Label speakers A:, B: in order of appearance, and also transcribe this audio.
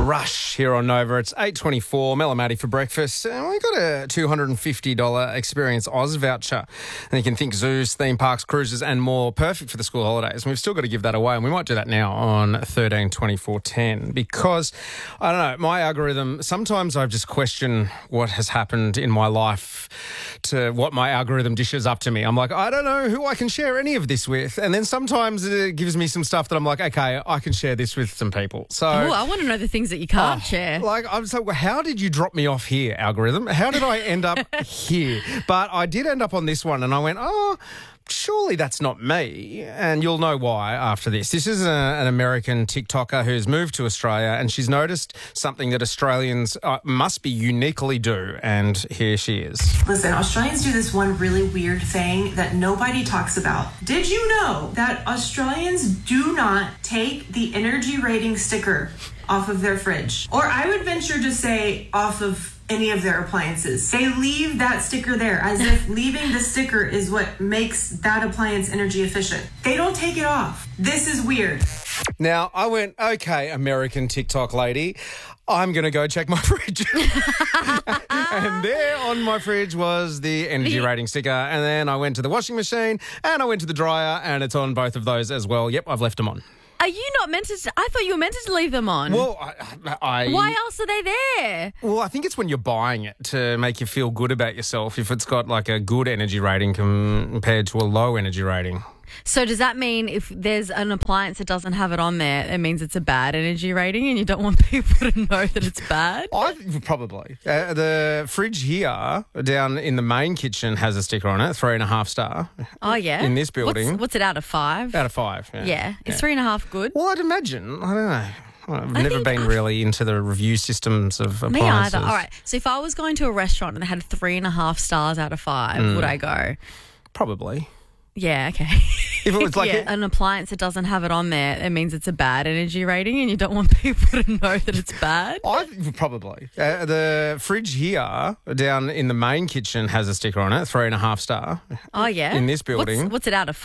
A: Rush here on Nova. It's 8:24, Mel and Maddie for breakfast. And we got a $250 Experience Oz voucher. And you can think zoos, theme parks, cruises and more. Perfect for the school holidays. And we've still got to give that away. And we might do that now on 13-24-10 because, I don't know, my algorithm, sometimes I just question what has happened in my life to what my algorithm dishes up to me. I'm like, I don't know who I can share any of this with. And then sometimes it gives me some stuff that I'm like, okay, I can share this with some people. So
B: I want to know the things that you can't share.
A: I'm so, how did you drop me off here, algorithm? How did I end up here? But I did end up on this one and I went, surely that's not me. And you'll know why after this. This is an American TikToker who's moved to Australia and she's noticed something that Australians must be uniquely do. And here she is.
C: Listen, Australians do this one really weird thing that nobody talks about. Did you know that Australians do not take the energy rating sticker off of their fridge? Or I would venture to say off of any of their appliances. They leave that sticker there as if leaving the sticker is what makes that appliance energy efficient. They don't take it off. This is weird.
A: Now, I went, okay, American TikTok lady, I'm going to go check my fridge. And there on my fridge was the energy rating sticker. And then I went to the washing machine and I went to the dryer and it's on both of those as well. Yep, I've left them on.
B: Are you not meant to? I thought you were meant to leave them on.
A: Well,
B: why else are they there?
A: Well, I think it's when you're buying it to make you feel good about yourself if it's got like a good energy rating compared to a low energy rating.
B: So does that mean if there's an appliance that doesn't have it on there, it means it's a bad energy rating and you don't want people to know that it's bad?
A: Probably. The fridge here down in the main kitchen has a sticker on it, 3.5 star.
B: Oh, yeah?
A: In this building.
B: What's it out of 5?
A: Out of 5, yeah.
B: Yeah. Is 3.5 good?
A: Well, I'd imagine. I don't know. I've never been really into the review systems of appliances.
B: Me either. All right. So if I was going to a restaurant and they had 3.5 stars out of 5, would I go?
A: Probably.
B: Yeah, okay.
A: If it was like
B: an appliance that doesn't have it on there, it means it's a bad energy rating and you don't want people to know that it's bad?
A: Probably. The fridge here down in the main kitchen has a sticker on it, 3.5 star.
B: Oh, yeah?
A: In this building.
B: What's it out of 5?